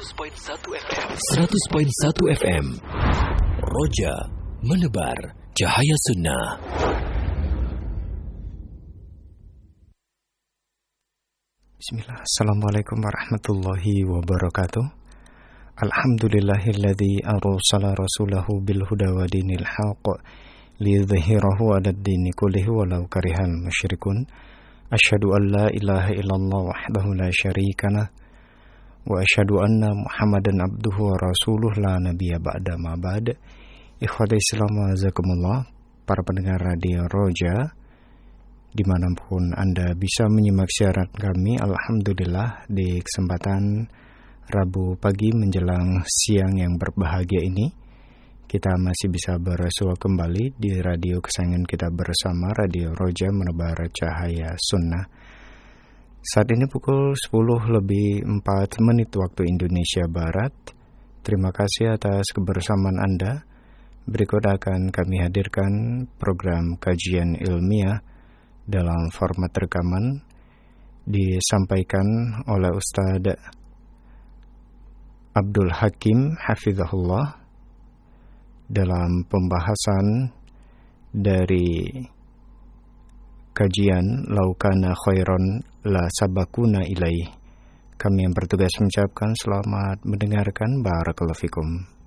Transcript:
100.1 FM. Roja menebar cahaya sunnah. Bismillah. Assalamualaikum warahmatullahi wabarakatuh. Alhamdulillahilladzi arsala rasulahu bil huda wa dinil haqq liyudhhirahu 'alad dini kullihi walau karihal musyrikun. Asyhadu an la ilaha illallah wahdahu la syarika lah wa asyhadu anna Muhammadan abduhu wa rasuluh la nabiyya ba'da ma ba'd. Ikhwatul Islam wajazakumullah, para pendengar radio Roja dimanapun Anda bisa menyimak siaran kami. Alhamdulillah, di kesempatan Rabu pagi menjelang siang yang berbahagia ini, kita masih bisa bersua kembali di radio kesayangan kita bersama, Radio Roja menebar cahaya sunnah. Saat ini pukul 10:04 waktu Indonesia Barat. Terima kasih atas kebersamaan Anda. Berikut akan kami hadirkan program kajian ilmiah dalam format rekaman, disampaikan oleh Ustadz Abdul Hakim Hafizahullah dalam pembahasan dari kajian Laukana Khairon La Sabakuna Ilaih. Kami yang bertugas mengucapkan selamat mendengarkan. Barakallahu fikum.